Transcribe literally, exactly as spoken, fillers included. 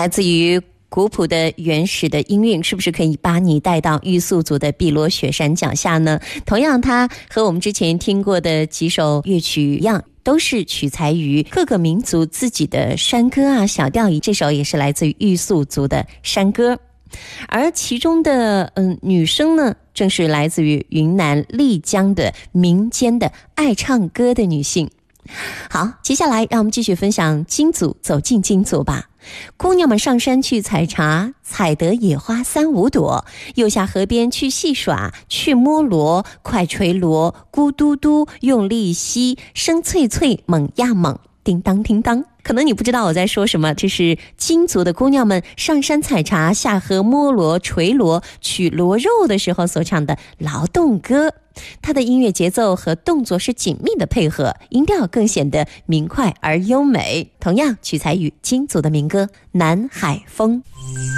来自于古朴的原始的音韵，是不是可以把你带到玉素族的碧罗雪山脚下呢？同样，它和我们之前听过的几首乐曲一样，都是取材于各个民族自己的山歌啊、小调仪。这首也是来自于玉素族的山歌，而其中的嗯女生呢，正是来自于云南丽江的民间的爱唱歌的女性。好，接下来让我们继续分享金族，走进金族吧。姑娘们上山去采茶，采得野花三五朵，又下河边去戏耍，去摸螺，快锤螺，咕嘟嘟，用力吸，声脆脆，猛呀猛，叮当叮当。可能你不知道我在说什么，这是金族的姑娘们上山采茶，下河摸螺，锤螺，取螺肉的时候所唱的劳动歌。它的音乐节奏和动作是紧密的配合，音调更显得明快而优美。同样取材于金族的民歌《南海风》。